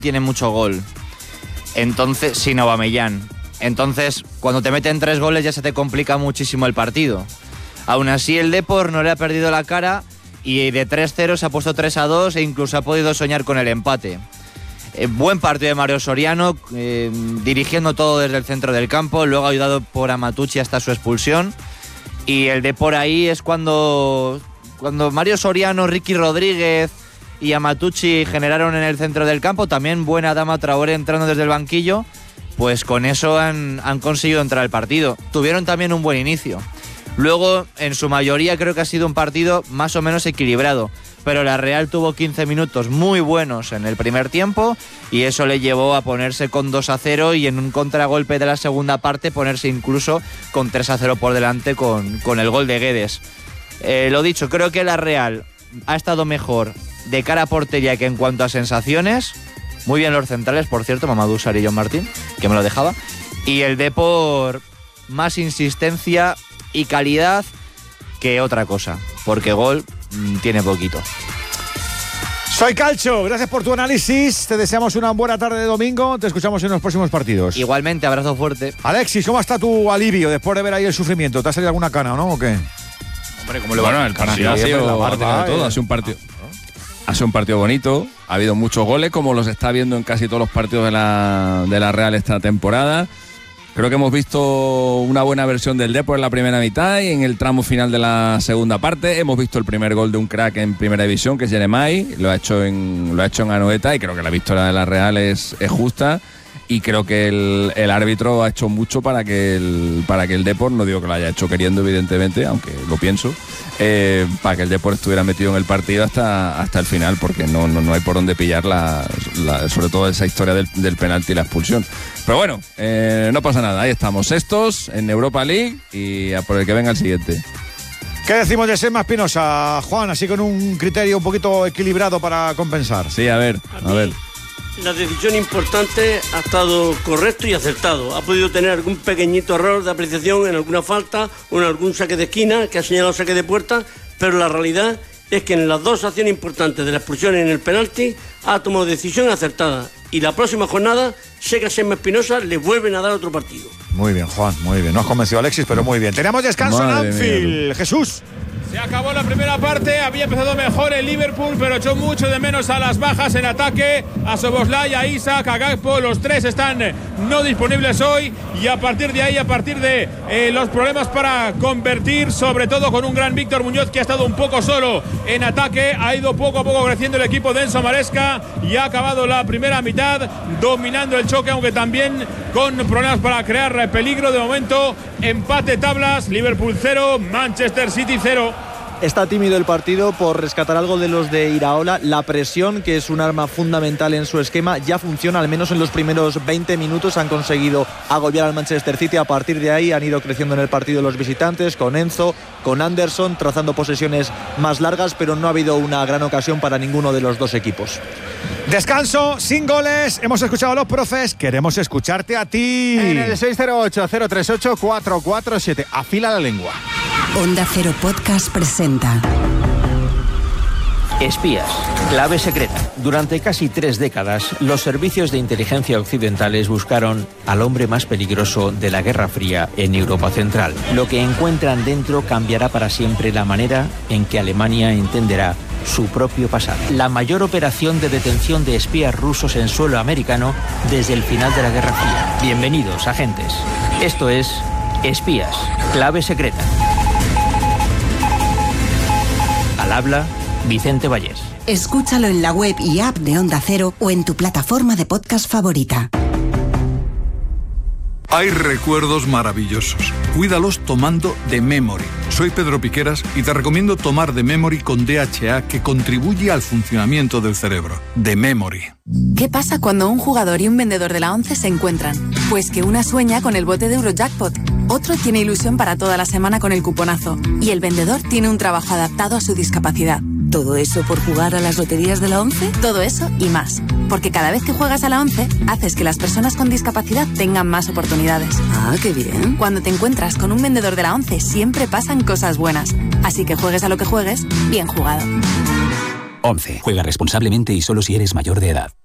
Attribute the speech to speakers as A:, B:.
A: tiene mucho gol. Entonces, sin Aubameyang. Entonces, cuando te meten 3 goles ya se te complica muchísimo el partido. Aún así, el Depor no le ha perdido la cara y de 3-0 se ha puesto 3-2 e incluso ha podido soñar con el empate. Buen partido de Mario Soriano, dirigiendo todo desde el centro del campo, luego ayudado por Amatucci hasta su expulsión. Y el Depor ahí es cuando Mario Soriano, Ricky Rodríguez y Amatucci generaron en el centro del campo, también buena Adama Traoré entrando desde el banquillo, pues con eso han conseguido entrar al partido. Tuvieron también un buen inicio. Luego, en su mayoría, creo que ha sido un partido más o menos equilibrado, pero la Real tuvo 15 minutos muy buenos en el primer tiempo y eso le llevó a ponerse con 2-0 y en un contragolpe de la segunda parte ponerse incluso con 3-0 por delante con el gol de Guedes. Lo dicho, creo que la Real ha estado mejor de cara a portería que en cuanto a sensaciones. Muy bien los centrales, por cierto, Mamadou Sarr y John Martín, que me lo dejaba. Y el Depor, más insistencia y calidad que otra cosa, porque gol tiene poquito.
B: Soy Calcho, gracias por tu análisis. Te deseamos una buena tarde de domingo. Te escuchamos en los próximos partidos.
A: Igualmente, abrazo fuerte.
B: Alexis, ¿cómo está tu alivio después de ver ahí el sufrimiento? ¿Te ha salido alguna cana o no? ¿O qué?
C: Hombre, ¿cómo le va? Bueno, el partido ha sido todo. Ha sido un partido bonito. Ha habido muchos goles, como los está viendo en casi todos los partidos de la Real esta temporada. Creo que hemos visto una buena versión del Depor en la primera mitad y en el tramo final de la segunda parte. Hemos visto el primer gol de un crack en primera división, que es Jeremai. Lo ha hecho en Anoeta y creo que la victoria de la Real es justa. Y creo que el árbitro ha hecho mucho para que el Depor, no digo que lo haya hecho queriendo, evidentemente, aunque lo pienso, para que el Depor estuviera metido en el partido hasta el final, porque no hay por dónde pillar sobre todo esa historia del penalti y la expulsión. Pero bueno, no pasa nada, ahí estamos, sextos en Europa League y a por el que venga el siguiente.
B: ¿Qué decimos de Sema Espinosa, Juan? Así con un criterio un poquito equilibrado para compensar.
C: Sí, a ver.
D: La decisión importante ha estado correcto y acertado. Ha podido tener algún pequeñito error de apreciación en alguna falta o en algún saque de esquina que ha señalado saque de puerta, pero la realidad es que en las dos acciones importantes de la expulsión y en el penalti ha tomado decisión acertada. Y la próxima jornada sé que a Sema Espinosa le vuelven a dar otro partido.
B: Muy bien, Juan, muy bien. No has convencido a Alexis, pero muy bien. Tenemos descanso en Anfield. Jesús.
E: Se acabó la primera parte, había empezado mejor el Liverpool, pero echó mucho de menos a las bajas en ataque, a Szoboszlai, a Isak, a Gakpo, los tres están no disponibles hoy y a partir de ahí, a partir de los problemas para convertir, sobre todo con un gran Víctor Muñoz que ha estado un poco solo en ataque, ha ido poco a poco creciendo el equipo de Enzo Maresca y ha acabado la primera mitad dominando el choque, aunque también con problemas para crear peligro. De momento, empate tablas, Liverpool 0, Manchester City 0.
F: Está tímido el partido por rescatar algo de los de Iraola. La presión, que es un arma fundamental en su esquema, ya funciona, al menos en los primeros 20 minutos. Han conseguido agobiar al Manchester City. A partir de ahí han ido creciendo en el partido los visitantes, con Enzo, con Anderson, trazando posesiones más largas, pero no ha habido una gran ocasión para ninguno de los dos equipos.
B: Descanso, sin goles. Hemos escuchado a los profes, queremos escucharte a ti.
G: En el 608-038-447. Afila la lengua.
H: Onda Cero Podcast presenta
I: Espías, clave secreta. Durante casi 3 décadas, los servicios de inteligencia occidentales buscaron al hombre más peligroso de la Guerra Fría en Europa Central. Lo que encuentran dentro cambiará para siempre la manera en que Alemania entenderá su propio pasado. La mayor operación de detención de espías rusos en suelo americano desde el final de la Guerra Fría. Bienvenidos, agentes. Esto es Espías, clave secreta. Al habla Vicente Vallés.
H: Escúchalo en la web y app de Onda Cero o en tu plataforma de podcast favorita.
J: Hay recuerdos maravillosos. Cuídalos tomando The Memory. Soy Pedro Piqueras y te recomiendo tomar The Memory con DHA, que contribuye al funcionamiento del cerebro. The Memory.
K: ¿Qué pasa cuando un jugador y un vendedor de la 11 se encuentran? Pues que una sueña con el bote de Eurojackpot, otro tiene ilusión para toda la semana con el cuponazo y el vendedor tiene un trabajo adaptado a su discapacidad.
H: ¿Todo eso por jugar a las loterías de la 11?
K: Todo eso y más. Porque cada vez que juegas a la 11, haces que las personas con discapacidad tengan más oportunidades.
H: Ah, qué bien.
K: Cuando te encuentras con un vendedor de la 11, siempre pasan cosas buenas. Así que juegues a lo que juegues, bien jugado.
L: 11. Juega responsablemente y solo si eres mayor de edad.